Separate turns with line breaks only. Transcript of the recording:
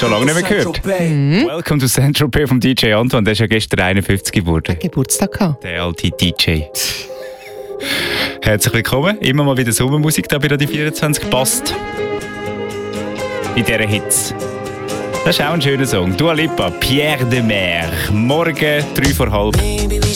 Schon lange nicht mehr gehört. Welcome to Saint-Tropez vom DJ Antoine. Der ist ja gestern 51 geworden.
Geburtstag gehabt.
Der alte DJ. Herzlich willkommen. Immer mal wieder Sommermusik da bei Radio 24. Passt. In dieser Hits. Das ist auch ein schöner Song. Dua Lipa, Pierre de Mer. Morgen 3 vor halb.